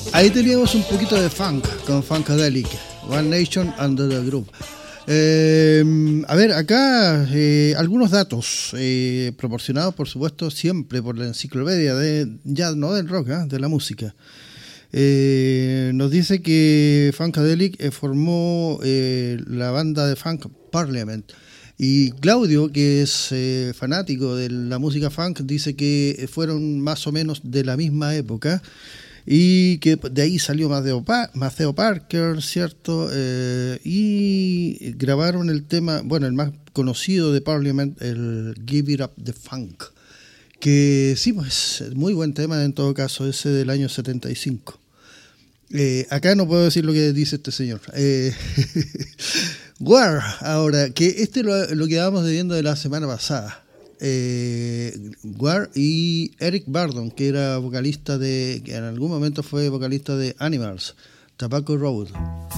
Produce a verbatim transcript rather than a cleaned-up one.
Ahí teníamos un poquito de funk con Funkadelic, One Nation Under the Groove. Eh, a ver, acá eh, algunos datos eh, proporcionados, por supuesto, siempre por la enciclopedia de, ya no del rock, ¿eh? De la música. Eh, nos dice que Funkadelic eh, formó eh, la banda de funk Parliament. Y Claudio, que es eh, fanático de la música funk, dice que fueron más o menos de la misma época. Y que de ahí salió Maceo, pa- Maceo Parker, ¿cierto? Eh, y grabaron el tema, bueno, el más conocido de Parliament, el Give It Up the Funk. Que sí, pues, muy buen tema en todo caso, ese del año setenta y cinco. Eh, acá no puedo decir lo que dice este señor. Eh, War, ahora, que este lo, lo quedábamos debiendo de la semana pasada. Eh, War y Eric Burdon, que era vocalista de, que en algún momento fue vocalista de Animals, Tobacco Road.